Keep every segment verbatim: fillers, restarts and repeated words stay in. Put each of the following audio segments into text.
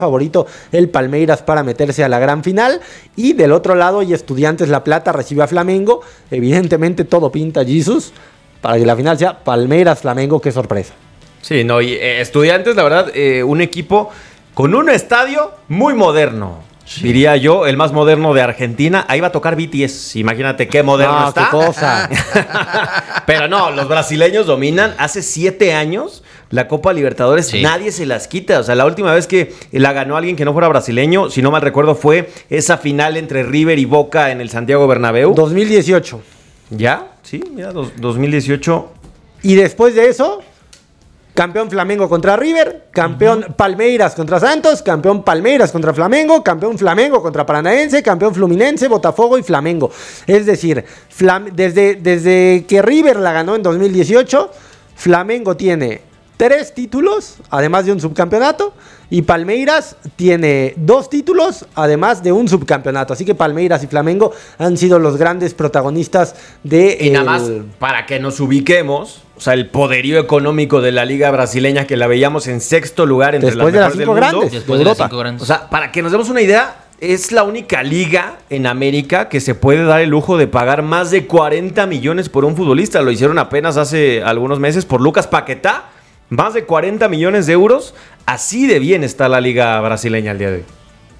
favorito el Palmeiras para meterse a la gran final. Y del otro lado, y Estudiantes La Plata recibe a Flamengo. Evidentemente todo pinta, Jesus, para que la final sea Palmeiras-Flamengo. Qué sorpresa. Sí, no, y eh, Estudiantes, la verdad, eh, un equipo con un estadio muy moderno. Sí. Diría yo, el más moderno de Argentina. Ahí va a tocar B T S. Imagínate qué moderno no, está. Qué cosa. Pero no, los brasileños dominan. Hace siete años la Copa Libertadores, sí. Nadie se las quita. O sea, la última vez que la ganó alguien que no fuera brasileño, si no mal recuerdo, fue esa final entre River y Boca en el Santiago Bernabéu. dos mil dieciocho. ¿Ya? Sí, mira, dos, dos mil dieciocho. Y después de eso, campeón Flamengo contra River, campeón uh-huh. Palmeiras contra Santos, campeón Palmeiras contra Flamengo, campeón Flamengo contra Paranaense, campeón Fluminense, Botafogo y Flamengo. Es decir, Flam- desde, desde que River la ganó en dos mil dieciocho, Flamengo tiene tres títulos, además de un subcampeonato, y Palmeiras tiene dos títulos, además de un subcampeonato. Así que Palmeiras y Flamengo han sido los grandes protagonistas de... Y el... nada más, para que nos ubiquemos, o sea, el poderío económico de la liga brasileña, que la veíamos en sexto lugar entre después las de mejores las cinco del mundo. Grandes, después de las cinco grandes. O sea, para que nos demos una idea, es la única liga en América que se puede dar el lujo de pagar más de cuarenta millones por un futbolista. Lo hicieron apenas hace algunos meses por Lucas Paquetá. Más de cuarenta millones de euros. Así de bien está la liga brasileña al día de hoy.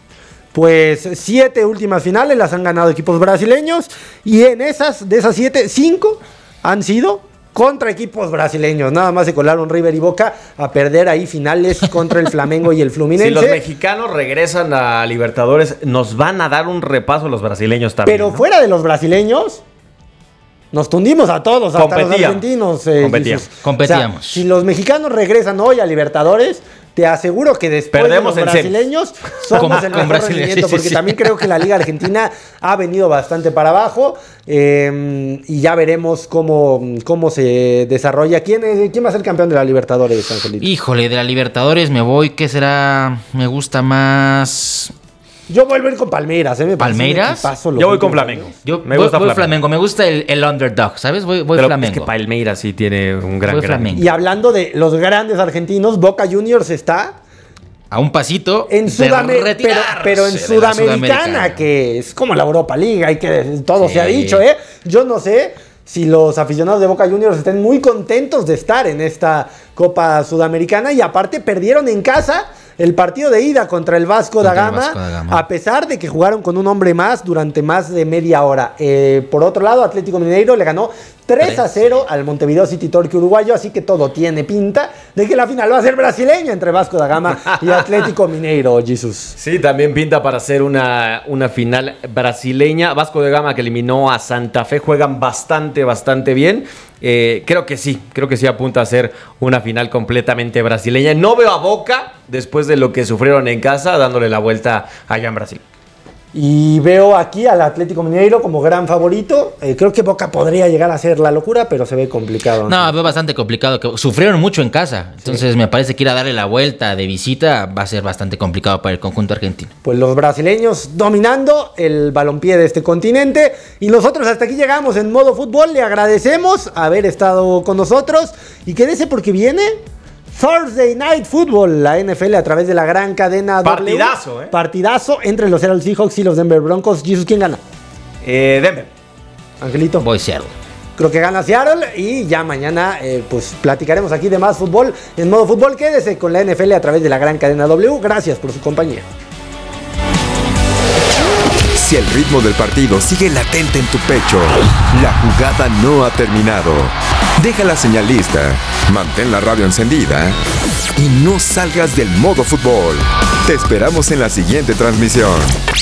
Pues siete últimas finales las han ganado equipos brasileños. Y en esas, de esas siete, cinco han sido contra equipos brasileños. Nada más se colaron River y Boca a perder ahí finales contra el Flamengo y el Fluminense. Si los mexicanos regresan a Libertadores, nos van a dar un repaso los brasileños también. Pero ¿no? fuera de los brasileños, nos tundimos a todos, hasta los argentinos. Eh, Competíamos. Competíamos. O sea, si los mexicanos regresan hoy a Libertadores, te aseguro que después Perdemos de los brasileños somos con, el mejor rendimiento, sí, porque sí, sí. también creo que la Liga Argentina ha venido bastante para abajo, eh, y ya veremos cómo, cómo se desarrolla. ¿Quién, es, ¿Quién va a ser campeón de la Libertadores, Angelito? Híjole, de la Libertadores me voy, ¿qué será? Me gusta más... Yo vuelvo a ir con Palmeiras, ¿eh? Me ¿Palmeiras? Yo voy con Flamengo. Yo me voy, gusta voy Flamengo. Flamengo. Me gusta el, el underdog, ¿sabes? Voy, voy Pero Flamengo. Es que Palmeiras sí tiene un gran, Voy gran... Flamengo. Y hablando de los grandes argentinos, Boca Juniors está... A un pasito en de Sudamérica, pero, pero en de la Sudamericana, Sudamericana, que es como la Europa League, hay que todo Sí. se ha dicho, ¿eh? Yo no sé si los aficionados de Boca Juniors estén muy contentos de estar en esta Copa Sudamericana, y aparte perdieron en casa el partido de ida contra el Vasco da Gama, Vasco da Gama, a pesar de que jugaron con un hombre más durante más de media hora. Eh, por otro lado, Atlético Mineiro le ganó tres a cero al Montevideo City Torque uruguayo, así que todo tiene pinta de que la final va a ser brasileña entre Vasco da Gama y Atlético Mineiro, Jesús. Sí, también pinta para ser una, una final brasileña. Vasco da Gama, que eliminó a Santa Fe, juegan bastante, bastante bien. Eh, creo que sí, creo que sí apunta a ser una final completamente brasileña. No veo a Boca, después de lo que sufrieron en casa, dándole la vuelta allá en Brasil. Y veo aquí al Atlético Mineiro como gran favorito. Eh, creo que Boca podría llegar a ser la locura, pero se ve complicado. No, ¿no? Veo bastante complicado. Que sufrieron mucho en casa. Entonces sí. Me parece que ir a darle la vuelta de visita va a ser bastante complicado para el conjunto argentino. Pues los brasileños dominando el balompié de este continente. Y nosotros hasta aquí llegamos en Modo Fútbol. Le agradecemos haber estado con nosotros. Y quédese porque viene Thursday Night Football, la N F L a través de la gran cadena Partidazo, W. ¿eh? Partidazo entre los Seattle Seahawks y los Denver Broncos. Jesus, ¿quién gana? Eh, Denver. Angelito. Voy Seattle. Creo que gana Seattle, y ya mañana eh, pues platicaremos aquí de más fútbol en Modo Fútbol. Quédese con la N F L a través de la gran cadena W. Gracias por su compañía. Si el ritmo del partido sigue latente en tu pecho, la jugada no ha terminado. Deja la señal lista, mantén la radio encendida y no salgas del Modo Fútbol. Te esperamos en la siguiente transmisión.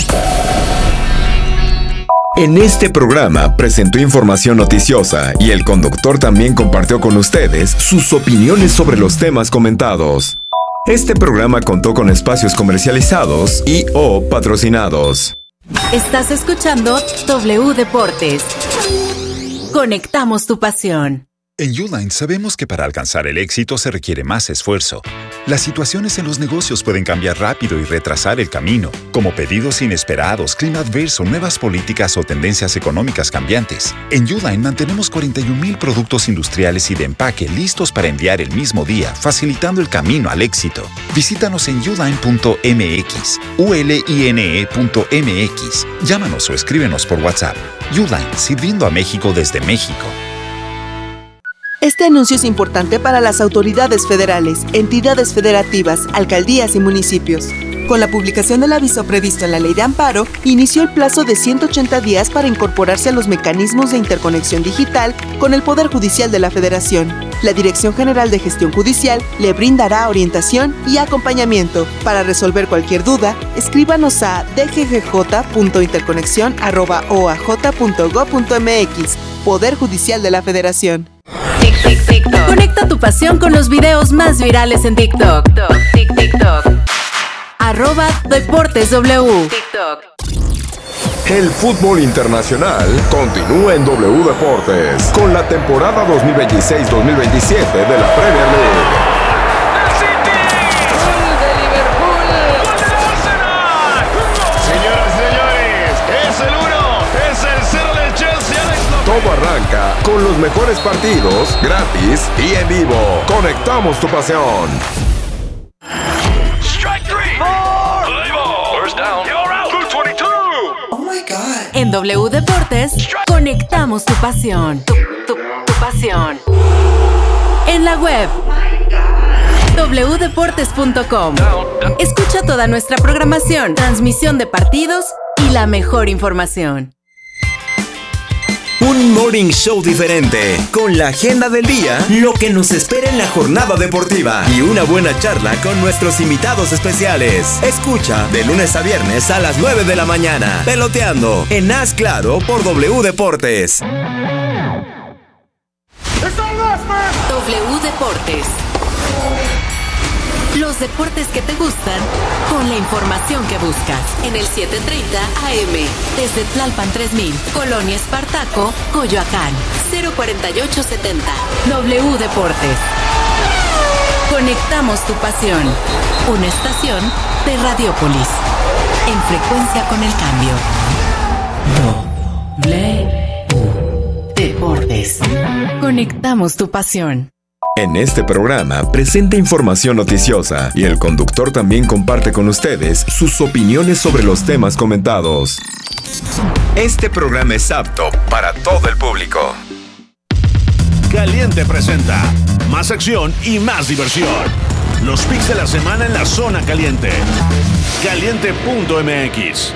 En este programa presentó información noticiosa y el conductor también compartió con ustedes sus opiniones sobre los temas comentados. Este programa contó con espacios comercializados y o patrocinados. Estás escuchando W Deportes. Conectamos tu pasión. En Uline sabemos que para alcanzar el éxito se requiere más esfuerzo. Las situaciones en los negocios pueden cambiar rápido y retrasar el camino, como pedidos inesperados, clima adverso, nuevas políticas o tendencias económicas cambiantes. En Uline mantenemos cuarenta y un mil productos industriales y de empaque listos para enviar el mismo día, facilitando el camino al éxito. Visítanos en uline punto m x, u l i n e punto m x. Llámanos o escríbenos por WhatsApp. Uline, sirviendo a México desde México. Este anuncio es importante para las autoridades federales, entidades federativas, alcaldías y municipios. Con la publicación del aviso previsto en la Ley de Amparo, inició el plazo de ciento ochenta días para incorporarse a los mecanismos de interconexión digital con el Poder Judicial de la Federación. La Dirección General de Gestión Judicial le brindará orientación y acompañamiento. Para resolver cualquier duda, escríbanos a d g g j punto interconexión arroba o a j punto gob punto m x. Poder Judicial de la Federación. Tic, tic, TikTok. Conecta tu pasión con los videos más virales en TikTok. Tic, TikTok. Arroba Deportes W. TikTok. El fútbol internacional continúa en W Deportes con la temporada dos mil veintiséis dos mil veintisiete de la Premier League. Todo arranca con los mejores partidos, gratis y en vivo. Conectamos tu pasión. En W Deportes, conectamos tu pasión. Tu, tu, tu pasión. En la web, w deportes punto com. Escucha toda nuestra programación, transmisión de partidos y la mejor información. Un morning show diferente, con la agenda del día, lo que nos espera en la jornada deportiva y una buena charla con nuestros invitados especiales. Escucha de lunes a viernes a las nueve de la mañana, Peloteando, en Haz Claro por W Deportes. W Deportes. Los deportes que te gustan, con la información que buscas. En el siete treinta A M, desde Tlalpan tres mil, Colonia Espartaco, Coyoacán, cero cuarenta y ocho setenta. W Deportes. Conectamos tu pasión. Una estación de Radiópolis. En frecuencia con el cambio. W Deportes. Conectamos tu pasión. En este programa presenta información noticiosa y el conductor también comparte con ustedes sus opiniones sobre los temas comentados. Este programa es apto para todo el público. Caliente presenta más acción y más diversión. Los picks de la semana en la zona caliente. Caliente punto m x.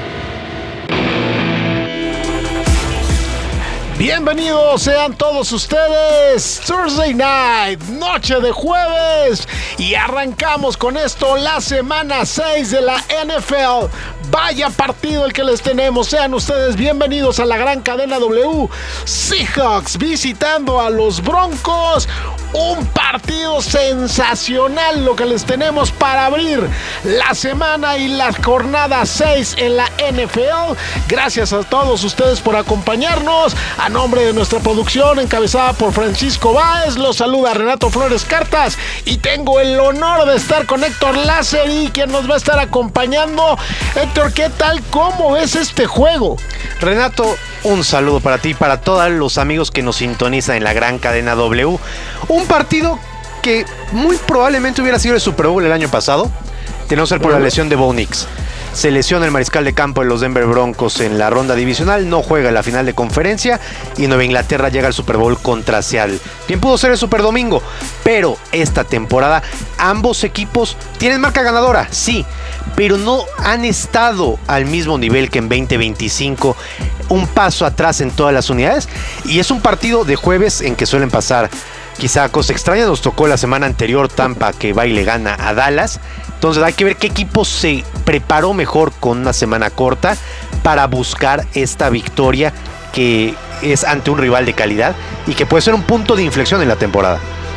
Bienvenidos sean todos ustedes, Thursday Night, noche de jueves, y arrancamos con esto la semana seis de la N F L. Vaya partido el que les tenemos, sean ustedes bienvenidos a la gran cadena W. Seahawks visitando a los Broncos, un partido sensacional lo que les tenemos para abrir la semana y la jornada seis en la N F L. Gracias a todos ustedes por acompañarnos. A nombre de nuestra producción encabezada por Francisco Báez, los saluda Renato Flores Cartas y tengo el honor de estar con Héctor Lázari, quien nos va a estar acompañando. Héctor, ¿qué tal? ¿Cómo ves este juego? Renato, un saludo para ti y para todos los amigos que nos sintonizan en la gran cadena W. Un partido que muy probablemente hubiera sido el Super Bowl el año pasado, de no ser por la lesión de Bo Nix. Se lesiona el mariscal de campo de los Denver Broncos en la ronda divisional, no juega en la final de conferencia y Nueva Inglaterra llega al Super Bowl contra Seattle. Bien pudo ser el Super Domingo, pero esta temporada ambos equipos tienen marca ganadora, sí, pero no han estado al mismo nivel que en veinte veinticinco, un paso atrás en todas las unidades, y es un partido de jueves en que suelen pasar quizá cosa extraña. Nos tocó la semana anterior Tampa, que va y le gana a Dallas. Entonces hay que ver qué equipo se preparó mejor con una semana corta para buscar esta victoria que es ante un rival de calidad y que puede ser un punto de inflexión en la temporada.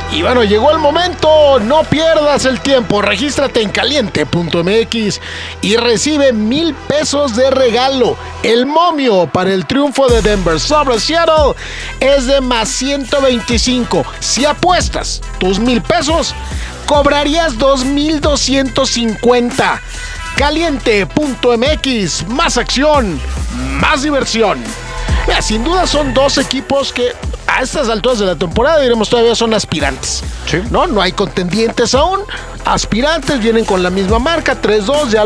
Y bueno, llegó el momento, no pierdas el tiempo, regístrate en caliente punto m x y recibe mil pesos de regalo. El momio para el triunfo de Denver sobre Seattle es de más ciento veinticinco. Si apuestas tus mil pesos, cobrarías dos mil doscientos cincuenta. caliente punto m x, más acción, más diversión. Mira, sin duda son dos equipos que a estas alturas de la temporada, diremos, todavía son aspirantes. Sí. ¿No? No hay contendientes aún. Aspirantes, vienen con la misma marca, tres dos, ya